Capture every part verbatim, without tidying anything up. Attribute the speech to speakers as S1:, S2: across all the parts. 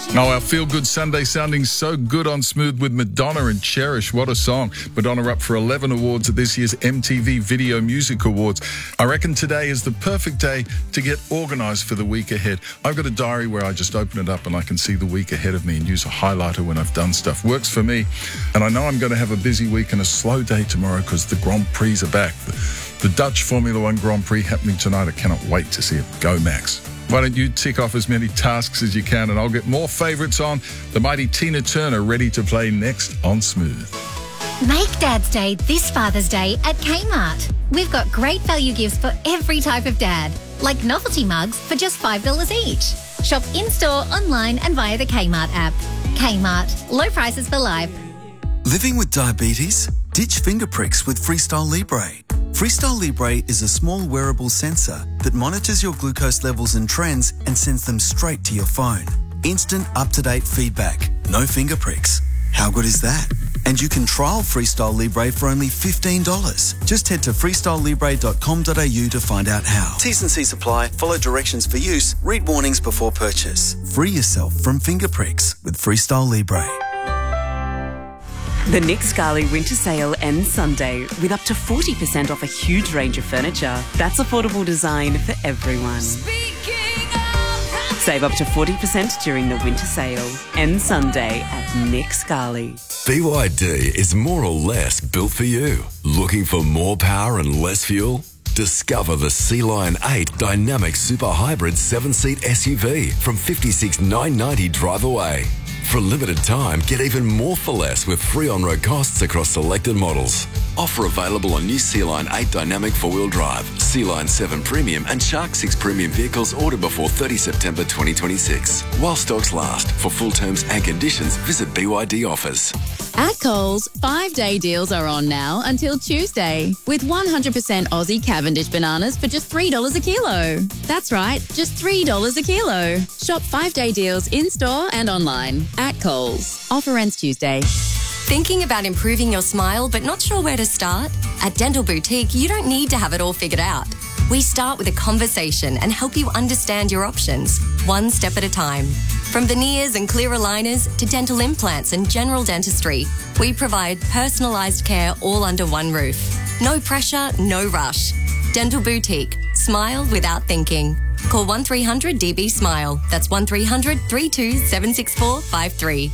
S1: Oh, our feel-good Sunday sounding so good on Smooth with Madonna and Cherish. What a song. Madonna up for eleven awards at this year's M T V Video Music Awards. I reckon today is the perfect day to get organised for the week ahead. I've got a diary where I just open it up and I can see the week ahead of me and use a highlighter when I've done stuff. Works for me. And I know I'm going to have a busy week and a slow day tomorrow because the Grand Prix are back. The, the Dutch Formula One Grand Prix happening tonight. I cannot wait to see it. Go, Max. Why don't you tick off as many tasks as you can and I'll get more favourites on. The mighty Tina Turner ready to play next on Smooth.
S2: Make Dad's Day this Father's Day at Kmart. We've got great value gifts for every type of dad, like novelty mugs for just five dollars each. Shop in-store, online and via the Kmart app. Kmart. Low prices for life.
S3: Living with diabetes? Ditch finger pricks with Freestyle Libre. Freestyle Libre is a small wearable sensor that monitors your glucose levels and trends and sends them straight to your phone. Instant, up-to-date feedback. No finger pricks. How good is that? And you can trial Freestyle Libre for only fifteen dollars. Just head to freestyle libre dot com dot a u to find out how. T's and C's apply. Follow directions for use. Read warnings before purchase. Free yourself from finger pricks with Freestyle Libre.
S4: The Nick Scali Winter Sale ends Sunday with up to forty percent off a huge range of furniture. That's affordable design for everyone. Save up to forty percent during the winter sale. Ends Sunday at Nick Scali.
S5: B Y D is more or less built for you. Looking for more power and less fuel? Discover the Sea Lion eight Dynamic Super Hybrid seven-seat S U V from fifty-six thousand nine hundred ninety dollars drive away. For a limited time, get even more for less with free on-road costs across selected models. Offer available on new Sea Lion eight Dynamic four-wheel drive, Sea Lion seven Premium and Shark six Premium vehicles ordered before thirtieth September twenty twenty-six. While stocks last. For full terms and conditions, visit B Y D Offers.
S6: At Coles, five-day deals are on now until Tuesday with one hundred percent Aussie Cavendish bananas for just three dollars a kilo. That's right, just three dollars a kilo. Shop five-day deals in-store and online at Coles. Offer ends Tuesday.
S7: Thinking about improving your smile but not sure where to start? At Dental Boutique, you don't need to have it all figured out. We start with a conversation and help you understand your options, one step at a time. From veneers and clear aligners to dental implants and general dentistry, we provide personalised care all under one roof. No pressure, no rush. Dental Boutique. Smile without thinking. Call one three hundred D B SMILE. That's one three hundred, three two seven six four five three.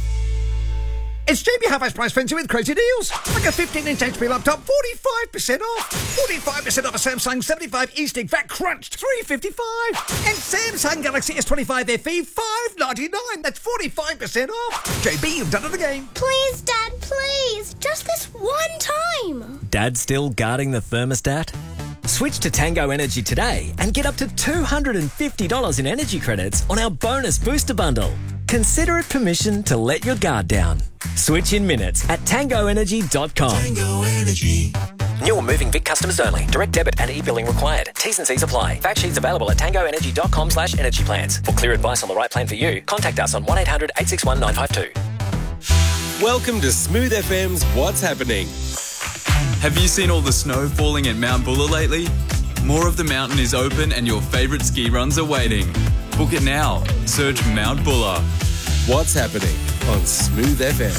S8: It's J B Half-Price Price Frenzy with crazy deals. Like a fifteen inch H P laptop, forty-five percent off. forty-five percent off a Samsung seventy-five E-Stick, V A T crunched, three fifty-five. And Samsung Galaxy S twenty-five F E, five ninety-nine. That's forty-five percent off. J B, you've done it again.
S9: Please, Dad, please. Just this one time.
S10: Dad still guarding the thermostat? Switch to Tango Energy today and get up to two hundred fifty dollars in energy credits on our bonus booster bundle. Consider it permission to let your guard down. Switch in minutes at tango energy dot com.
S11: Tango Energy.
S10: New or moving Vic customers only. Direct debit and e-billing required. T's and C's apply. Fact sheets available at tango energy dot com slash energy plans. For clear advice on the right plan for you, contact us on one eight hundred eight six one nine five two.
S12: Welcome to Smooth F M's What's Happening.
S13: Have you seen all the snow falling at Mount Buller lately? More of the mountain is open and your favourite ski runs are waiting. Book it now. Search Mount Buller.
S12: What's Happening on Smooth F M.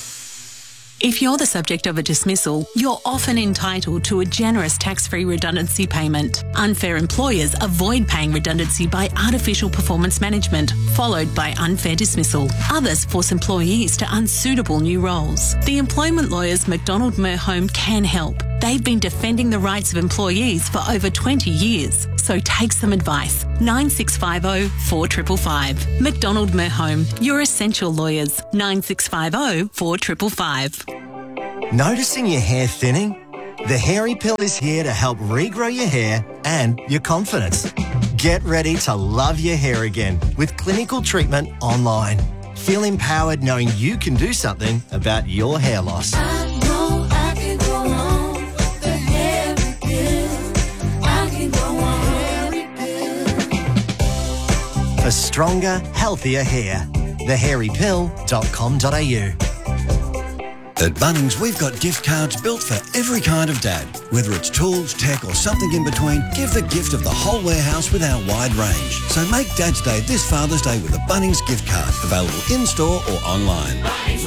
S14: If you're the subject of a dismissal, you're often entitled to a generous tax-free redundancy payment. Unfair employers avoid paying redundancy by artificial performance management, followed by unfair dismissal. Others force employees to unsuitable new roles. The employment lawyers McDonald Merhome can help. They've been defending the rights of employees for over twenty years. So take some advice. nine six five zero, four five five five. McDonald Merhome, your essential lawyers. nine six five zero, four five five five.
S15: Noticing your hair thinning? The Hairy Pill is here to help regrow your hair and your confidence. Get ready to love your hair again with clinical treatment online. Feel empowered knowing you can do something about your hair loss.
S11: I know I can go on with the Hairy Pill. I can go on Hairy Pill.
S15: For stronger, healthier hair. the hairy pill dot com dot a u.
S16: At Bunnings, we've got gift cards built for every kind of dad. Whether it's tools, tech or something in between, give the gift of the whole warehouse with our wide range. So make Dad's Day this Father's Day with a Bunnings gift card, available in-store or online.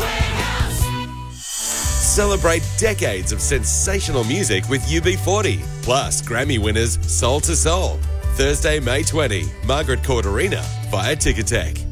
S12: Celebrate decades of sensational music with U B forty, plus Grammy winners Soul to Soul. Thursday, May twentieth, Margaret Court Arena via Ticketek.